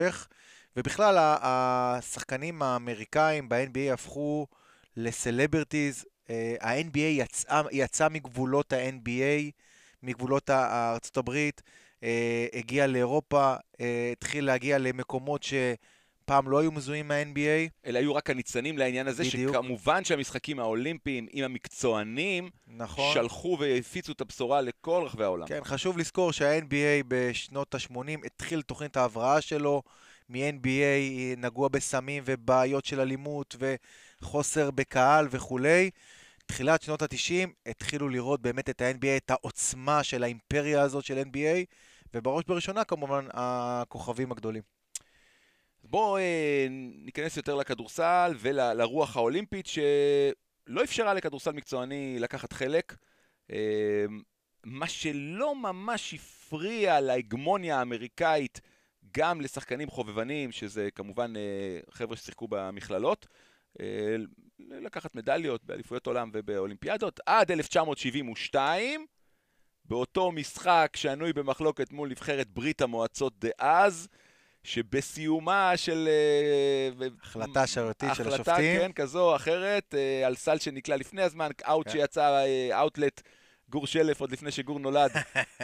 ובכלל השחקנים האמריקאים ב-NBA הפכו לסלבריטיז. ה-NBA יצא מגבולות ה-NBA, מגבולות ארצות הברית, הגיע לאירופה, התחיל להגיע למקומות שפעם לא היו מזוהים מה-NBA. אלה היו רק הניצנים לעניין הזה, בדיוק. שכמובן שהמשחקים האולימפיים עם המקצוענים, נכון. שלחו והפיצו את הבשורה לכל רחבי העולם. כן, חשוב לזכור שה-NBA בשנות ה-80 התחיל תוכנית ההבראה שלו, מ-NBA נגוע בסמים ובעיות של אלימות וחוסר בקהל וכולי. תחילת שנות ה-90 התחילו לראות באמת את ה-NBA, את העוצמה של האימפריה הזאת של NBA, ובראש בראשונה כמובן הכוכבים הגדולים. בואו ניכנס יותר לכדורסל ולרוח האולימפית שלא אפשרה לכדורסל מקצועני לקחת חלק. מה שלא ממש הפריע להגמוניה האמריקאית גם לשחקנים חובבנים, שזה כמובן חבר'ה ששיחקו במכללות, לקחת מדליות באליפויות עולם ובאולימפיאדות, עד 1972, באותו משחק שנוי במחלוקת מול נבחרת ברית המועצות דאז, שבסיומה של החלטה שרירותית של השופטים. החלטה, כן, כזו או אחרת, על סל שנקלע לפני הזמן, אאוט שיצא, אאוטלט, גור שלף עוד לפני שגור נולד,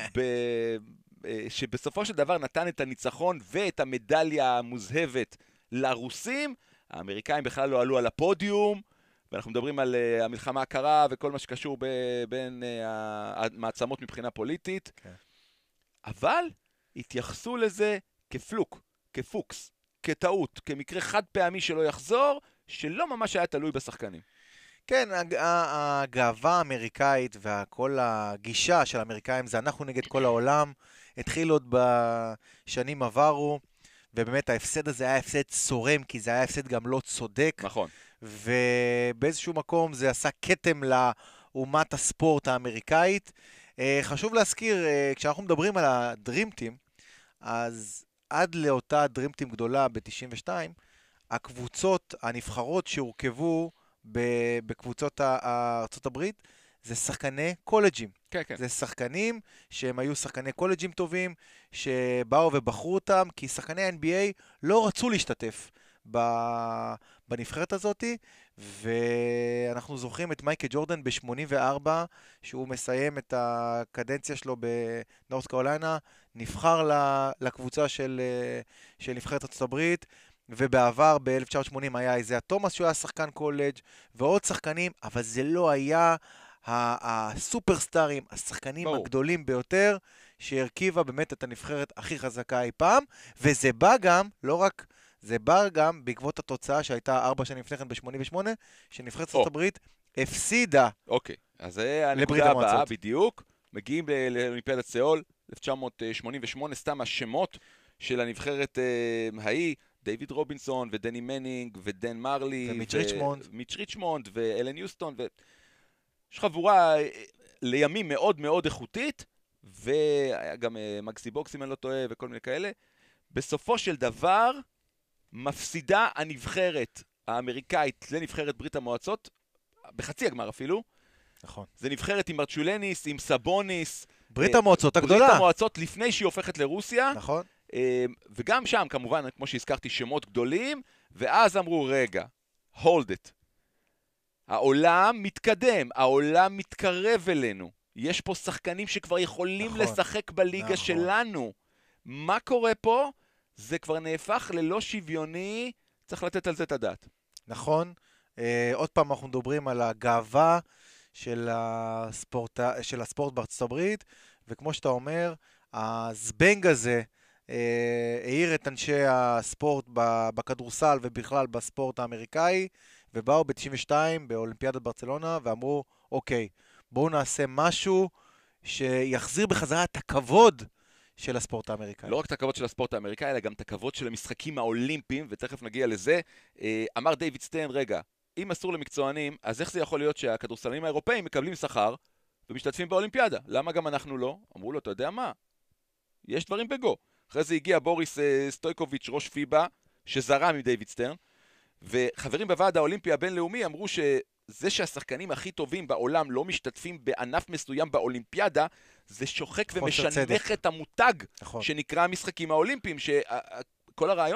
שבסופו של דבר נתן את הניצחון ואת המדליה המוזהבת לרוסים. האמריקאים בכלל לא עלו על הפודיום, ואנחנו מדברים על המלחמה הקרה וכל מה שקשור בין המעצמות מבחינה פוליטית. כן. אבל התייחסו לזה כפלוק, כפוקס, כטעות, כמקרה חד פעמי שלא יחזור, שלא ממש היה תלוי בשחקנים. כן, הגאווה האמריקאית וכל הגישה של האמריקאים זה אנחנו נגד כל העולם, התחיל עוד בשנים עברו, ובאמת ההפסד הזה היה הפסד צורם, כי זה היה הפסד גם לא צודק. נכון. ובאיזשהו מקום זה עשה כתם לאומת הספורט האמריקאית. חשוב להזכיר, כשאנחנו מדברים על הדרימטים, אז עד לאותה דרימטים גדולה ב-92, הקבוצות הנבחרות שהורכבו בקבוצות ארצות הברית, זה שחקני קולג'ים. כן, כן. זה שחקנים שהם היו שחקני קולג'ים טובים, שבאו ובחרו אותם, כי שחקני NBA לא רצו להשתתף בנבחרת הזאת, ואנחנו זוכרים את מייקל ג'ורדן ב-84, שהוא מסיים את הקדנציה שלו בנורת' קרוליינה, נבחר לקבוצה של נבחרת ארצות הברית, ובעבר ב-1980 היה איזה תומאס שהוא היה שחקן קולג' ועוד שחקנים, אבל זה לא היה הסופרסטארים, השחקנים הגדולים ביותר, שהרכיבה באמת את הנבחרת הכי חזקה אי פעם, וזה בא גם, לא רק, זה בא גם בעקבות התוצאה שהייתה 4 שנים לפני כן ב-88, שנבחרת ארצות הברית הפסידה. אוקיי, אז זה הנקודה הבאה בדיוק, מגיעים לאולימפיאדת סיאול, 1988, סתם השמות של הנבחרת ההיא, דיוויד רובינסון ודני מנינג ודן מרלי ומיץ' ריצ'מונד ואלן יוסטון יש חבורה לימים מאוד מאוד איכותית, והיה גם מקסי בוקס אם אני לא טועה וכל מיני כאלה. בסופו של דבר מפסידה הנבחרת האמריקאית לנבחרת ברית המועצות, בחצי הגמר אפילו. נכון. זה נבחרת עם מרצ'ולניס, עם סבוניס. ברית המועצות הגדולה. ברית המועצות לפני שהיא הופכת לרוסיה. נכון. וגם שם כמובן, כמו שהזכרתי, שמות גדולים, ואז אמרו, רגע, hold it. העולם מתקדם, העולם מתקרב אלינו. יש פה שחקנים שכבר יכולים לשחק בליגה שלנו. מה קורה פה? זה כבר נהפך ללא שוויוני, צריך לתת על זה את הדעת. נכון. עוד פעם אנחנו מדברים על הגאווה של הספורט בארצות הברית, וכמו שאתה אומר, הזבנג הזה העיר את אנשי הספורט בכדורסל ובכלל בספורט האמריקאי, ובאו ב-92 באולימפיאדת ברצלונה ואמרו, אוקיי, בואו נעשה משהו שיחזיר בחזרה את הכבוד של הספורט האמריקאי. לא רק את הכבוד של הספורט האמריקאי, אלא גם את הכבוד של המשחקים האולימפיים, ותכף נגיע לזה. אמר דיוויד סטרן, רגע, אם אסור למקצוענים, אז איך זה יכול להיות שהכדורסלנים האירופאים מקבלים שכר ומשתתפים באולימפיאדה? למה גם אנחנו לא? אמרו לו, אתה יודע מה? יש דברים בגו. אחרי זה הגיע בוריס סטויקוביץ', ראש פיבה, שזרם עם דיוויד סטרן, וחברים בוועד האולימפי הבינלאומי אמרו שזה שהשחקנים הכי טובים בעולם לא משתתפים בענף מסוים באולימפיאדה, זה שוחק ומשנמך את המותג שנקרא המשחקים האולימפיים, כל הרעיון